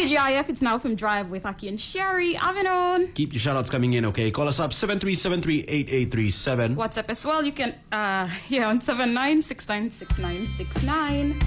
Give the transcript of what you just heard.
TGIF, it's Now from Drive with Aki and Sherry. Avanon. Keep your shoutouts coming in, okay? Call us up 7373-8837. WhatsApp as well. You can, on 79696969.